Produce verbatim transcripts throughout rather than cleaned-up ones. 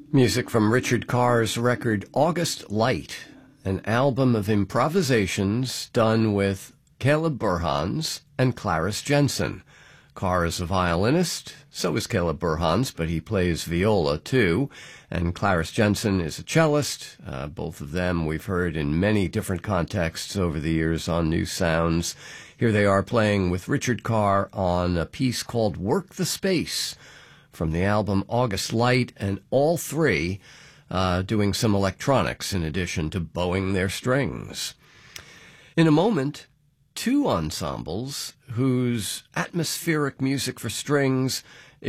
Music from Richard Carr's record August Light, an album of improvisations done with Caleb Burhans and Clarice Jensen. Carr is a violinist, so is Caleb Burhans, but he plays viola too, and Clarice Jensen is a cellist. Uh, both of them we've heard in many different contexts over the years on New Sounds. Here they are playing with Richard Carr on a piece called Work the Space, from the album August Light, and all three uh, doing some electronics in addition to bowing their strings. In a moment, two ensembles whose atmospheric music for strings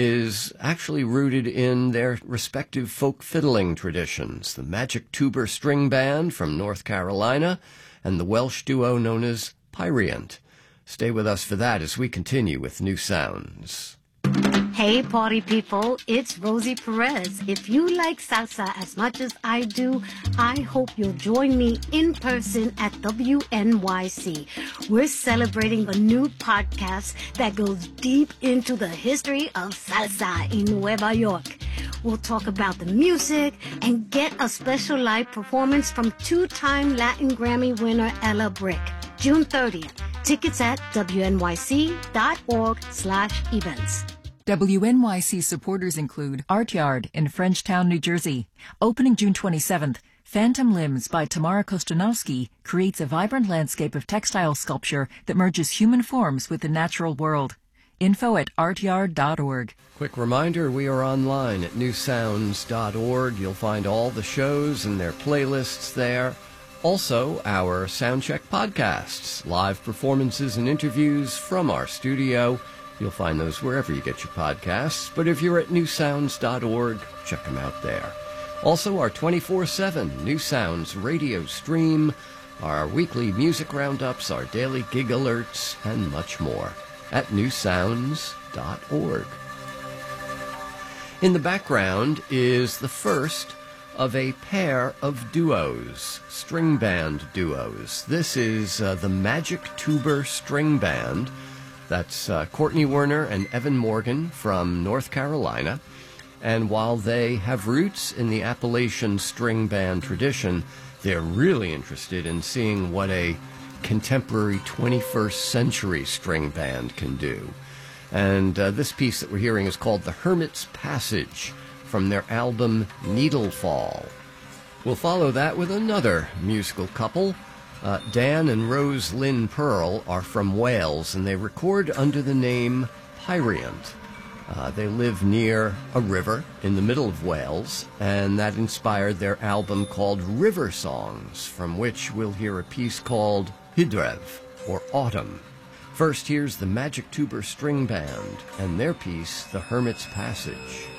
is actually rooted in their respective folk fiddling traditions, the Magic Tuber String Band from North Carolina and the Welsh duo known as Pyrrhiant. Stay with us for that as we continue with New Sounds. Hey, party people, it's Rosie Perez. If you like salsa as much as I do, I hope you'll join me in person at W N Y C. We're celebrating a new podcast that goes deep into the history of salsa in Nueva York. We'll talk about the music and get a special live performance from two-time Latin Grammy winner Ella Brick. June thirtieth. Tickets at W N Y C dot org slash events. W N Y C supporters include Art Yard in Frenchtown, New Jersey. Opening June twenty-seventh, Phantom Limbs by Tamara Kostanowski creates a vibrant landscape of textile sculpture that merges human forms with the natural world. Info at art yard dot org. Quick reminder, we are online at new sounds dot org. You'll find all the shows and their playlists there. Also, our Soundcheck podcasts, live performances and interviews from our studio. You'll find those wherever you get your podcasts, but if you're at new sounds dot org, check them out there. Also, our twenty-four seven New Sounds radio stream, our weekly music roundups, our daily gig alerts, and much more at new sounds dot org. In the background is the first of a pair of duos, string band duos. This is uh, the Magic Tuber String Band. That's uh, Courtney Werner and Evan Morgan from North Carolina. And while they have roots in the Appalachian string band tradition, they're really interested in seeing what a contemporary twenty-first century string band can do. And uh, this piece that we're hearing is called The Hermit's Passage from their album Needlefall. We'll follow that with another musical couple. Uh, Dan and Rose Lynn Pearl are from Wales, and they record under the name Pyrrhiant. Uh, they live near a river in the middle of Wales, and that inspired their album called River Songs, from which we'll hear a piece called Hydref, or Autumn. First, here's the Magic Tuber String Band and their piece, The Hermit's Passage.